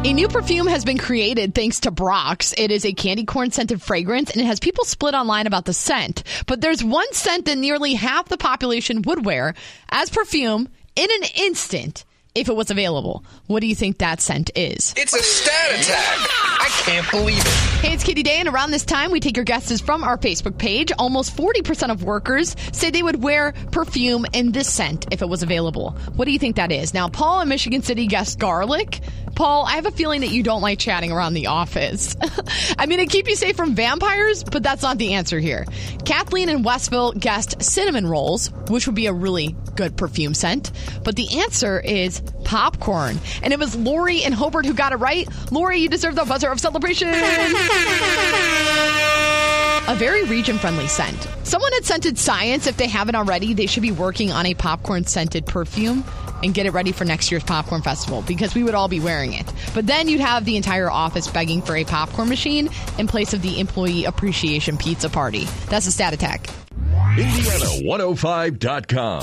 A new perfume has been created thanks to Brock's. It is a candy corn scented fragrance, and it has people split online about the scent. But there's one scent that nearly half the population would wear as perfume in an instant if it was available. What do you think that scent is? It's a stat attack. I can't believe it. Hey, it's Katie Day, and around this time, we take your guesses from our Facebook page. Almost 40% of workers say they would wear perfume in this scent if it was available. What do you think that is? Now, Paul in Michigan City guessed garlic. Paul, I have a feeling that you don't like chatting around the office. I mean, it'd keep you safe from vampires, but that's not the answer here. Kathleen in Westville guessed cinnamon rolls, which would be a really good perfume scent. But the answer is popcorn. And it was Lori in Hobart who got it right. Lori, you deserve the buzzer of celebration. A very region-friendly scent. Someone had scented science. If they haven't already, they should be working on a popcorn-scented perfume and get it ready for next year's popcorn festival because we would all be wearing it. But then you'd have the entire office begging for a popcorn machine in place of the employee appreciation pizza party. That's a stat attack. Indiana105.com.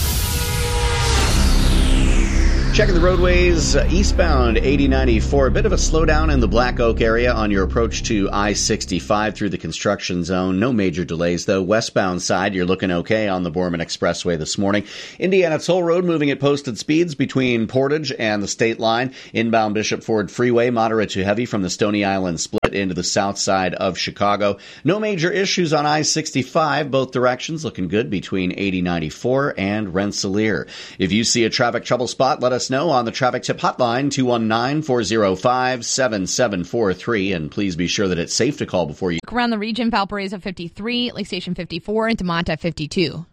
Checking the roadways, eastbound 8094, a bit of a slowdown in the Black Oak area on your approach to I-65 through the construction zone. No major delays, though. Westbound side, you're looking okay on the Borman Expressway this morning. Indiana Toll Road moving at posted speeds between Portage and the state line. Inbound Bishop Ford Freeway, moderate to heavy from the Stony Island split into the south side of Chicago. No major issues on I-65, both directions looking good between 8094 and Rensselaer. If you see a traffic trouble spot, let us know on the traffic tip hotline 219-405-7743, and please be sure that it's safe to call before you. Around the region, Valparaiso 53, Lake Station 54, and DeMont at 52.